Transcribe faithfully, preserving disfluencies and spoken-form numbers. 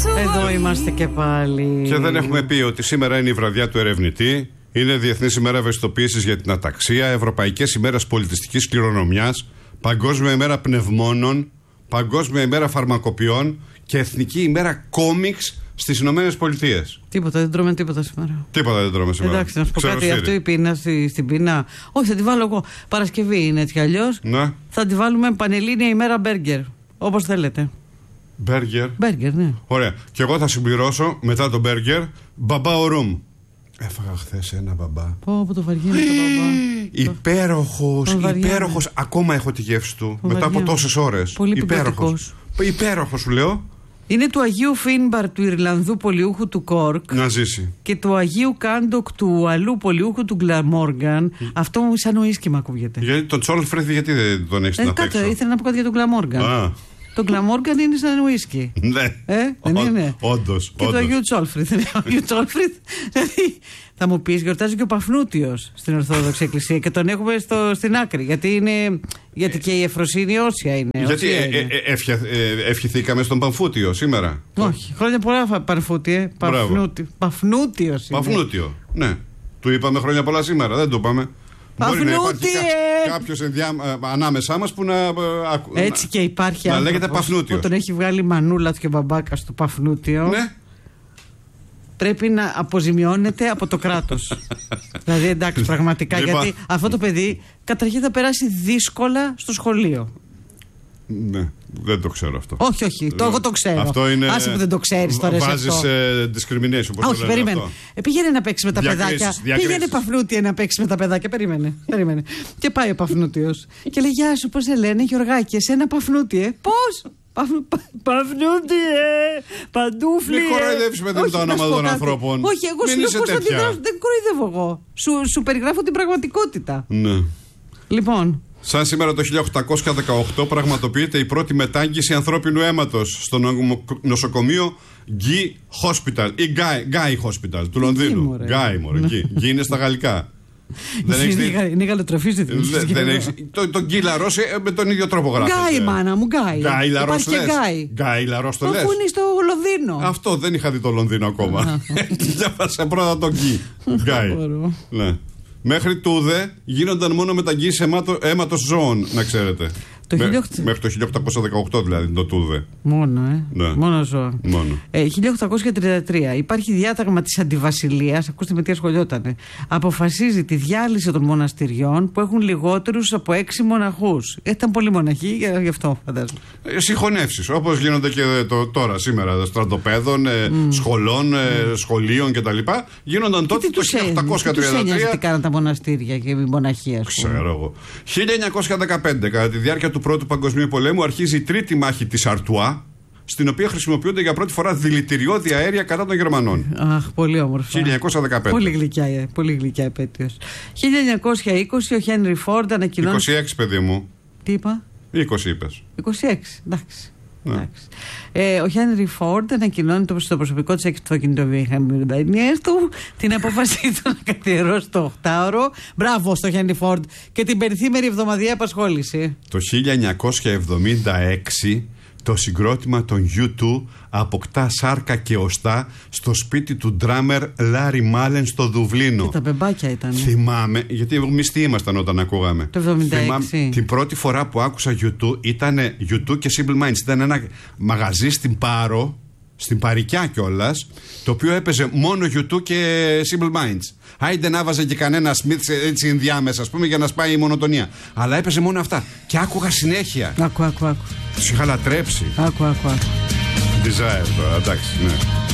Εδώ είμαστε και πάλι. Και δεν έχουμε πει ότι σήμερα είναι η βραδιά του ερευνητή. Είναι Διεθνής ημέρα ευαισθητοποίησης για την αταξία, Ευρωπαϊκές ημέρες πολιτιστικής κληρονομιάς, Παγκόσμια ημέρα πνευμόνων, Παγκόσμια ημέρα φαρμακοποιών και Εθνική ημέρα κόμιξ στις Ηνωμένες Πολιτείες. Τίποτα, δεν τρώμε τίποτα σήμερα. Τίποτα δεν τρώμε σήμερα. Εντάξει, να σου πω κάτι. Αυτό η πείνα στη, στην πείνα. Όχι, θα τη βάλω εγώ. Παρασκευή είναι έτσι κι αλλιώς. Ναι. Θα τη βάλουμε πανελλήνια ημέρα μπέργκερ. Όπως θέλετε. Μπέργκερ. Μπέργκερ, ναι. Ωραία. Και εγώ θα συμπληρώσω μετά το μπέργκερ μπαμπά ορούμ. Έφαγα χθες ένα μπαμπά. Πω, πω το βαριέμαι το μπαμπά. Υπέροχος, υπέροχος. Ακόμα έχω τη γεύση του. Το μετά βαριέμαι. Από τόσες ώρες. Πολύ υπέροχος. Υπέροχος σου λέω. Είναι του Αγίου Φίνμπαρ του Ιρλανδού πολιούχου του Κόρκ. Να ζήσει. Και του Αγίου Κάντοκ του αλλού πολιούχου του Γκλαμόργαν. Mm. Αυτό μου σαν ουίσκι μ' ακούγεται. Γιατί τον Τσόλφρεθ, γιατί δεν τον έχεις ε, να παίξω. Ήθελα να πω κάτι για τον Γκλαμόργαν. Ah. Το Γκλαμόργαν είναι σαν ουίσκι. Ναι. Ε, δεν είναι. Όντως. Και το Αγίου Τσόλφρεθ. Δηλαδή θα μου πεις, γιορτάζει και ο Παφνούτιος στην Ορθόδοξη Εκκλησία και τον έχουμε στο, στην άκρη. Γιατί, είναι, γιατί και η Εφροσύνη όσια είναι. Γιατί όσια ε, είναι. Ε, ε, ευχε, ε, ευχηθήκαμε στον Παμφούτιο σήμερα. Όχι, χρόνια πολλά Παμφούτιε. Παφνούτιος. Παφνούτιο, ναι. Του είπαμε χρόνια πολλά σήμερα, δεν το είπαμε. Μπορεί να υπάρχει κάποιος ενδιά, ανάμεσά μας που να. Έτσι και υπάρχει να λέγεται Παφνούτιος. Που τον έχει βγάλει η μανούλα του και ο μπαμπάκας του Παφνούτιο. Ναι. Πρέπει να αποζημιώνεται από το κράτος. Δηλαδή εντάξει, πραγματικά. Γιατί αυτό το παιδί καταρχήν θα περάσει δύσκολα στο σχολείο. Ναι, δεν το ξέρω αυτό. Όχι, όχι, το, εγώ το ξέρω. Αυτό είναι. Άσε που δεν το ξέρεις τώρα. Βάζεις ε, discrimination. Πώς όχι, περίμενε. Ε, πήγαινε να παίξει με τα διακρίσεις, παιδάκια. Διακρίσεις. Πήγαινε Παφνούτια να παίξει με τα παιδάκια. Περίμενε. περίμενε. Και πάει ο Παφνούτιος. Και λέει: γεια σου, πώς σε λένε, Γιωργάκη, εσένα Παφνούτιε. Πώς? Παφνούτιε, παντούφλι. Μην κοροϊδεύεις με το όνομα των ανθρώπων. Όχι, εγώ σου λέω πώς αντιδράσω. Δεν κοροϊδεύω εγώ. Σου, σου περιγράφω την πραγματικότητα. Ναι. Λοιπόν. Σαν σήμερα το χίλια οκτακόσια δεκαοκτώ πραγματοποιείται η πρώτη μετάγγιση ανθρώπινου αίματος στο νοσοκομείο Guy Hospital ή Guy, Guy Hospital του Λονδίνου. Guy, μωρέ, Guy. Guy είναι στα γαλλικά. Είναι γαλλοτροφή στη Τον Γκί Λαρός με τον ίδιο τρόπο γράφει. Γκάι, μάνα μου, Γκάι. Γκάι Λαρός λες. Γκάι Λαρός το λες. Αφού είναι στο Λονδίνο. Αυτό δεν είχα δει το Λονδίνο ακόμα. Διάβασα πρώτα τον Γκί. Γκάι. Μέχρι τούδε γίνονταν μόνο μεταγγίσεις αίματος ζώων, να ξέρετε. Το Με, χίλια... Μέχρι το χίλια οκτακόσια δεκαοκτώ δηλαδή το τούδε. Μόνο, ε. Ναι. Μόνο ζώα. Μόνο. Ε, χίλια οκτακόσια τριάντα τρία υπάρχει διάταγμα της Αντιβασιλείας. Ακούστε με τι ασχολιότανε. Αποφασίζει τη διάλυση των μοναστηριών που έχουν λιγότερους από έξι μοναχούς. Ήταν πολλοί μοναχοί, γι' αυτό φαντάζομαι. Ε, συγχωνεύσεις, όπως γίνονται και το, τώρα σήμερα, στρατοπέδων, ε, mm. σχολών, ε, mm. σχολείων κτλ. Γίνονταν τότε το χίλια οκτακόσια τριάντα τρία. Τι τους ένοιαζε τι κάναν τα μοναστήρια και η μοναχία. Ξέρω εγώ. χίλια εννιακόσια δεκαπέντε, κατά τη διάρκεια του Πρώτου Παγκοσμίου Πολέμου, αρχίζει η τρίτη μάχη της Αρτουά, στην οποία χρησιμοποιούνται για πρώτη φορά δηλητηριώδη αέρια κατά των Γερμανών. Αχ, πολύ όμορφα. χίλια εννιακόσια δεκαπέντε. Πολύ γλυκιά, πολύ γλυκιά επέτειος. χίλια εννιακόσια είκοσι ο Χένρι Φόρντ ανακοινώνει. είκοσι έξι, παιδί μου. Τι είπα? είκοσι είπες. είκοσι έξι, εντάξει. Ναι. Ε, ο Χένρι Φόρντ ανακοινώνει το, στο προσωπικό της αυτοκινητοβιομηχανίας του την απόφασή του να καθιερώσει το οκτάωρο. Μπράβο στο Χένρι Φόρντ και την περιθήμερη εβδομαδιαία απασχόληση. Το χίλια εννιακόσια εβδομήντα έξι το συγκρότημα των γιου τού αποκτά σάρκα και οστά στο σπίτι του ντράμερ Λάρι Μάλεν στο Δουβλίνο. Και τα μπεμπάκια ήταν. Θυμάμαι, γιατί εμείς τι ήμασταν όταν ακούγαμε. Το εβδομήντα έξι. Θυμάμαι, την πρώτη φορά που άκουσα γιου τού ήταν γιου τού και Simple Minds. Ήταν ένα μαγαζί στην Πάρο, στην Παρικιά κιόλας, το οποίο έπαιζε μόνο γιου τού και Simple Minds. Άιντε να βάζε και κανένα Smith έτσι ενδιάμεσα, ας πούμε, για να σπάει η μονοτονία. Αλλά έπαιζε μόνο αυτά. Και άκουγα συνέχεια. Άκου, άκου, άκου. Τους είχα λατρέψει. Άκου, άκου, άκου. Desire τώρα, εντάξει, ναι.